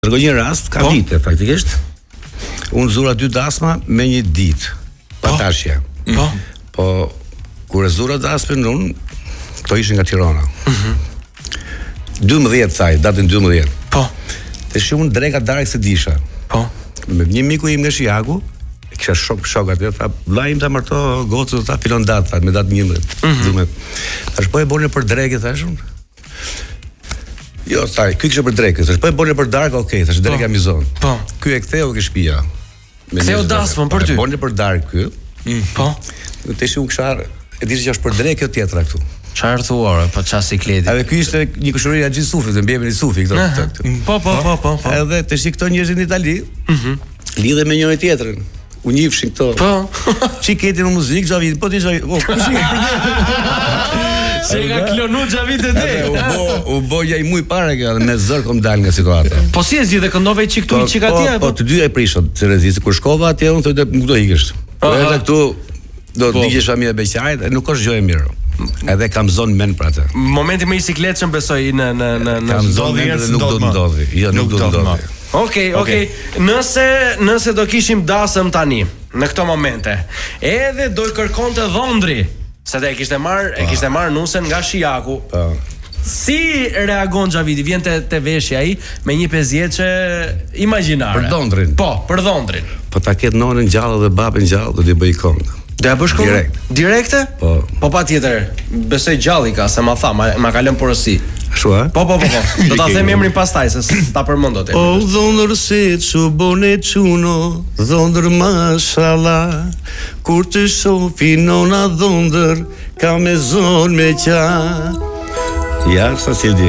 Tregoj një rast, ka vite faktikisht. Unë zura 2 dasma me një ditë. Patashja. Po kur e zura dasmën unë, këto ishin nga Tirana. 12 thaj, datën 12. Po. Tash unë dreka darkë se disha. Po. Me një miku im nga Shiaku, kisha shok aty, tha, vlla im ta marto gocën, tha filon datë, me datë 11. Tash po e bone për drekë thash unë. Jo, thaj, ky kishte për drekë, thash po e bone për darkë, okay, thash dreka mizon. Po. Ky e ktheu ke shtëpia. Ktheu dasmën për ty. Bone për darkë ky. Po. Tash unë kisha, e dish që është për drekë o tjetra këtu. Çfarë thuar, po çfarë sikleti. Edhe ky ishte një kushëri Haxhi Sufit, e mbjevën i Sufi këto. Po. Edhe tash këto njerëz në Itali, lidhe me njëri tjetrin. U njifshin këto. Po. Çiketin në muzikë, Xhavi, po ti Xhavi. Po, Se ka klonu Xhavit e te. U bo ja i muj para kjo, me zër kom dal nga situata. Po si e zgjidhe këndove çik këtu çik atje? Po të dyja e prishën, Cerezisi kur shkova atje unë thotë nuk do ikësh. Po edhe këtu do të digjesha mi e beqajt, nuk është gjë e mirë. Edhe kam zonë men për atë. Momenti me sikletshëm besoj në kam zonë men dhe nuk do të ndodhi. Jo, nuk do të ndodhi. Okej. Nëse do kishim dasëm tani në këto momente, edhe do i kërkonte dhondri, se e kishte marr nusen nga Shiaku. Po. Si reagon Xhaviti? Vjen te veshja ai me një pezjeçe imagjinare. Për dhondrin. Po, për dhondrin. Po ta ketë nonën gjallë dhe babën gjallë, do t'i bëj këngë. Do ja bësh këngë? Direkte? Po. Po patjetër. Besoj gjalli ka, se ma tha, ma ka lënë porosi. Ashtu a? Po. Do ta them emrin pastaj se ta përmend dot. O dhondër si çubone çuno, dhondër mashallah. Kur të shofi nona dhondër, ka me zonë me qa. Ja, sa Sildi.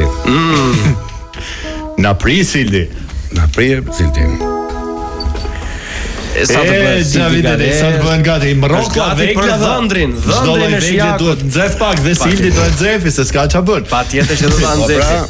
Na pri Sildi. Sildi. Sa të bëhet Xhavit, sa të bëhen gati. Mrokla vek për dhondrin. Dhondrin e Shiakut duhet nxef pak dhe Sildi duhet nxefi se s'ka ç'a bën. Patjetër që do ta nxefi.